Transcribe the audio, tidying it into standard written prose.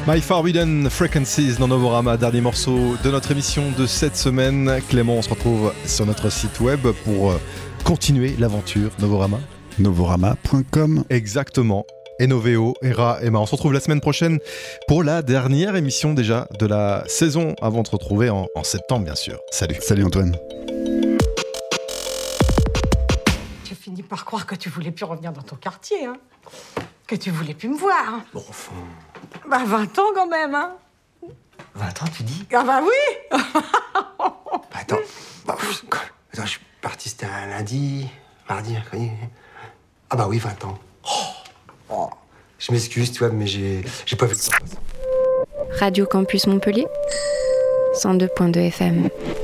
My Forbidden Frequencies dans Novorama, dernier morceau de notre émission de cette semaine. Clément, on se retrouve sur notre site web pour continuer l'aventure Novorama. Novorama.com. Exactement. Et Noveo, Era, Emma. On se retrouve la semaine prochaine pour la dernière émission déjà de la saison avant de se retrouver en septembre, bien sûr. Salut. Salut Antoine. J'ai fini par croire que tu voulais plus revenir dans ton quartier, hein. Que tu voulais plus me voir. Hein. Bon, enfin... 20 ans quand même, hein. 20 ans, tu dis? Ah bah oui. Attends, je suis parti, c'était un lundi, mardi, mercredi... Ah bah oui, 20 ans. Oh. Je m'excuse, tu vois, mais j'ai pas vu le temps passer. Radio Campus Montpellier, 102.2 FM.